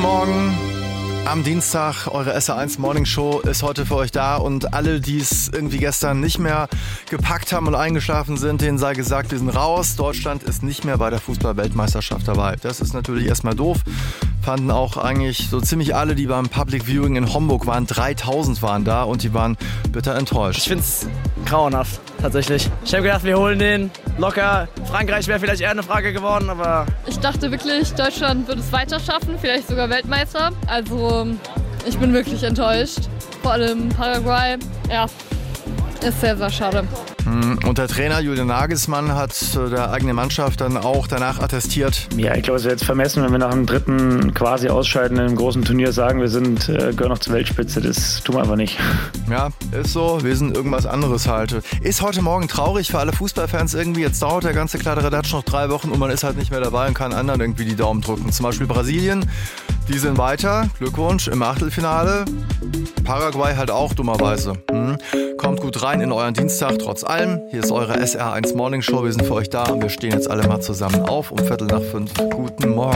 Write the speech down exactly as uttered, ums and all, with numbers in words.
Morgen. Am Dienstag, eure S R eins Morning Show ist heute für euch da und alle, die es irgendwie gestern nicht mehr gepackt haben und eingeschlafen sind, denen sei gesagt, wir sind raus. Deutschland ist nicht mehr bei der Fußball-Weltmeisterschaft dabei. Das ist natürlich erstmal doof. Fanden auch eigentlich so ziemlich alle, die beim Public Viewing in Homburg waren, dreitausend waren da und die waren bitter enttäuscht. Ich find's grauenhaft, tatsächlich. Ich habe gedacht, wir holen den locker. Frankreich wäre vielleicht eher eine Frage geworden, aber... Ich dachte wirklich, Deutschland wird es weiter schaffen, vielleicht sogar Weltmeister. Also ich bin wirklich enttäuscht. Vor allem Paraguay, ja, ist sehr, sehr schade. Und der Trainer Julian Nagelsmann hat der eigene Mannschaft dann auch danach attestiert. Ja, ich glaube, es wäre jetzt vermessen, wenn wir nach dem dritten quasi Ausscheiden in einem großen Turnier sagen, wir sind äh, gehören noch zur Weltspitze. Das tun wir einfach nicht. Ja, ist so. Wir sind irgendwas anderes halt. Ist heute Morgen traurig für alle Fußballfans irgendwie. Jetzt dauert der ganze Kladderadatsch noch drei Wochen und man ist halt nicht mehr dabei und kann anderen irgendwie die Daumen drücken. Zum Beispiel Brasilien. Die sind weiter. Glückwunsch im Achtelfinale. Paraguay halt auch dummerweise. Hm. Kommt gut rein in euren Dienstag trotz allem. Hier ist eure S R eins Morning Show. Wir sind für euch da und wir stehen jetzt alle mal zusammen auf um Viertel nach fünf. Guten Morgen.